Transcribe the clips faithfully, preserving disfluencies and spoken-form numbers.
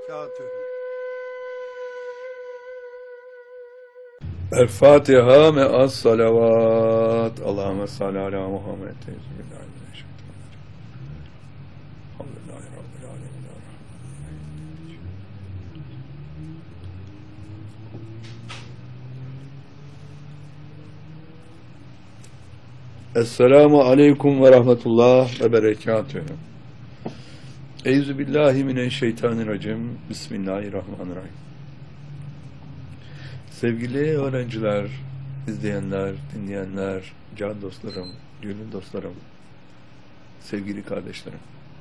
وبركاته. El-Fatiha me'as salavat. Allahümme salli ala Muhammed. Elhamdülillahi Rabbil alemin. Esselamu aleyküm ve rahmetullah ve berekatühü. Euzubillahimineşşeytanirracim. Bismillahirrahmanirrahim. Sevgili öğrenciler, izleyenler, dinleyenler, can dostlarım, gönül dostlarım, sevgili kardeşlerim.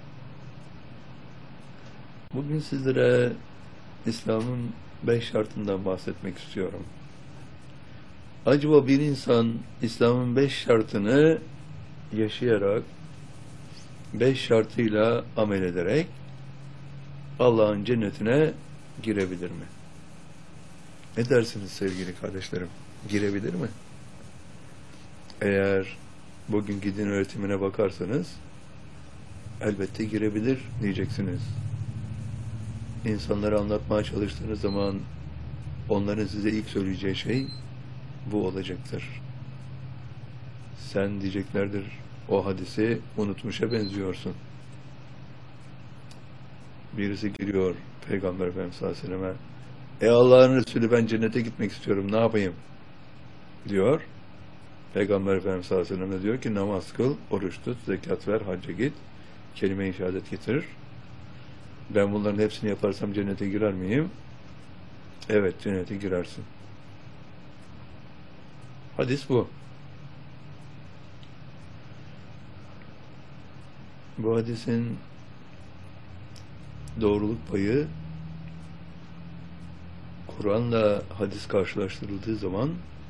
Bugün sizlere İslam'ın beş şartından bahsetmek istiyorum. Acaba bir insan İslam'ın beş şartını yaşayarak, beş şartıyla amel ederek Allah'ın cennetine girebilir mi? Ne dersiniz sevgili kardeşlerim? Girebilir mi? Eğer bugünkü din öğretimine bakarsanız elbette girebilir diyeceksiniz. İnsanlara anlatmaya çalıştığınız zaman onların size ilk söyleyeceği şey bu olacaktır. Sen diyeceklerdir, o hadisi unutmuşa benziyorsun. Birisi giriyor Peygamber Efendimiz sallallahu aleyhi ve selleme, ey Allah'ın Resulü, ben cennete gitmek istiyorum, ne yapayım? Diyor. Peygamber Efendimiz sallallahu aleyhi ve sellem diyor ki, namaz kıl, oruç tut, zekat ver, hacca git, kelime-i şehadet getirir. Ben bunların hepsini yaparsam cennete girer miyim? Evet, cennete girersin. Hadis bu. Bu hadisin doğruluk payı Kur'an'la hadis karşılaştırıldığı zaman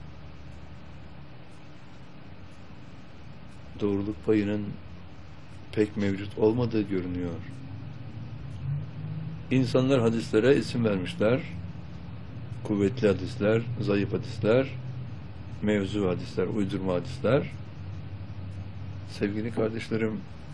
doğruluk payının pek mevcut olmadığı görünüyor. İnsanlar hadislere isim vermişler. Kuvvetli hadisler, zayıf hadisler, mevzu hadisler, uydurma hadisler. Sevgili kardeşlerim,